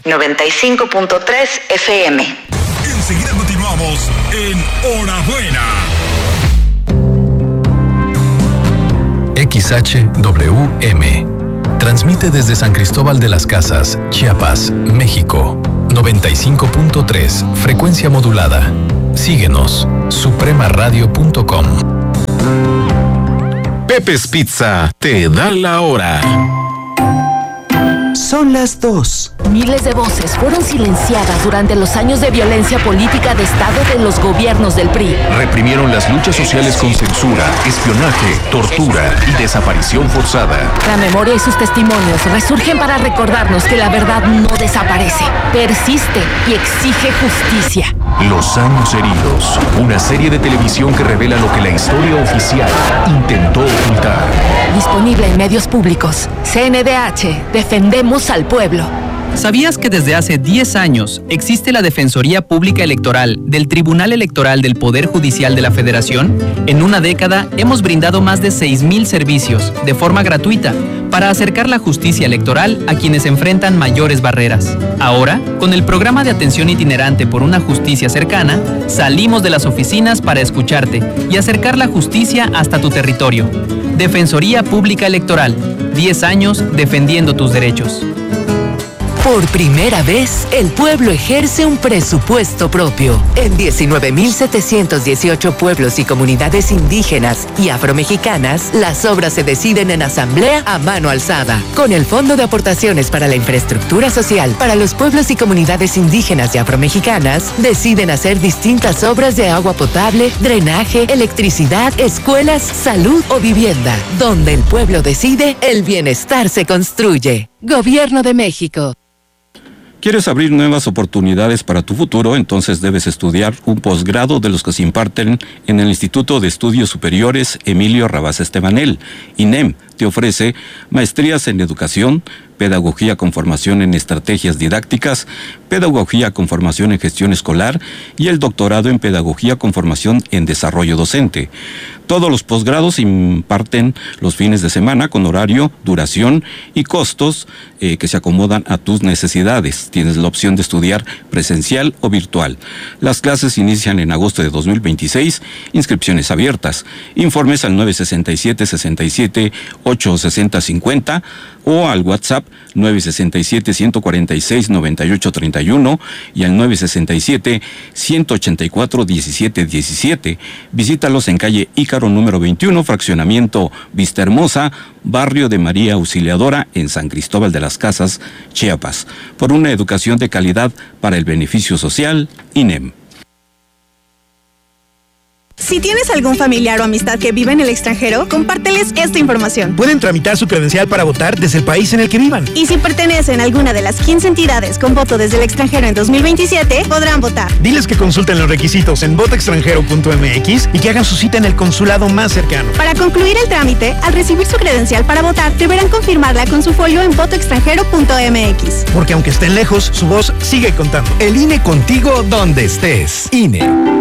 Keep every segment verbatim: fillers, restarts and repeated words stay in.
noventa y cinco punto tres F M. Enseguida continuamos en Hora Buena. X H W M transmite desde San Cristóbal de las Casas, Chiapas, México. noventa y cinco punto tres, frecuencia modulada. Síguenos, suprema radio punto com. Pepe's Pizza te da la hora. Son las dos. Miles de voces fueron silenciadas durante los años de violencia política de Estado de los gobiernos del P R I. Reprimieron las luchas sociales con censura, espionaje, tortura y desaparición forzada. La memoria y sus testimonios resurgen para recordarnos que la verdad no desaparece, persiste y exige justicia. Los años heridos, una serie de televisión que revela lo que la historia oficial intentó ocultar. Disponible en medios públicos. C N D H, defendemos al pueblo. ¿Sabías que desde hace diez años existe la Defensoría Pública Electoral del Tribunal Electoral del Poder Judicial de la Federación? En una década hemos brindado más de seis mil servicios de forma gratuita para acercar la justicia electoral a quienes enfrentan mayores barreras. Ahora, con el programa de atención itinerante por una justicia cercana, salimos de las oficinas para escucharte y acercar la justicia hasta tu territorio. Defensoría Pública Electoral, diez años defendiendo tus derechos. Por primera vez, el pueblo ejerce un presupuesto propio. En diecinueve mil setecientos dieciocho pueblos y comunidades indígenas y afromexicanas, las obras se deciden en asamblea a mano alzada. Con el Fondo de Aportaciones para la Infraestructura Social para los pueblos y comunidades indígenas y afromexicanas, deciden hacer distintas obras de agua potable, drenaje, electricidad, escuelas, salud o vivienda. Donde el pueblo decide, el bienestar se construye. Gobierno de México. ¿Quieres abrir nuevas oportunidades para tu futuro? Entonces debes estudiar un posgrado de los que se imparten en el Instituto de Estudios Superiores Emilio Rabasa Estebanel. I N E M te ofrece maestrías en educación, pedagogía con formación en estrategias didácticas, pedagogía con formación en gestión escolar y el doctorado en pedagogía con formación en desarrollo docente. Todos los posgrados se imparten los fines de semana con horario, duración y costos eh, que se acomodan a tus necesidades. Tienes la opción de estudiar presencial o virtual. Las clases inician en agosto de dos mil veintiséis, inscripciones abiertas. Informes al nueve seis siete, seis siete, ocho seis cero cinco cero o al WhatsApp nueve seis siete, uno cuatro seis, nueve ocho tres uno y al nueve seis siete, uno ocho cuatro, uno siete uno siete. Visítalos en calle Ícaro número veintiuno, fraccionamiento Vista Hermosa, barrio de María Auxiliadora, en San Cristóbal de las Casas, Chiapas. Por una educación de calidad para el beneficio social, I N E M. Si tienes algún familiar o amistad que vive en el extranjero, compárteles esta información. Pueden tramitar su credencial para votar desde el país en el que vivan. Y si pertenecen a alguna de las quince entidades con voto desde el extranjero en dos mil veintisiete, podrán votar. Diles que consulten los requisitos en voto extranjero punto m x y que hagan su cita en el consulado más cercano. Para concluir el trámite, al recibir su credencial para votar, deberán confirmarla con su folio en voto extranjero punto m x. Porque aunque estén lejos, su voz sigue contando. El I N E contigo donde estés. I N E.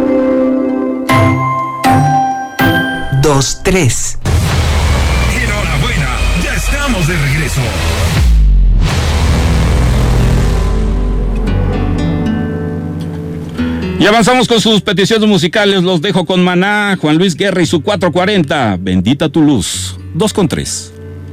Dos, tres. Enhorabuena, ya estamos de regreso. Y avanzamos con sus peticiones musicales. Los dejo con Maná, Juan Luis Guerra y su cuatrocientos cuarenta. Bendita tu luz. Dos con tres.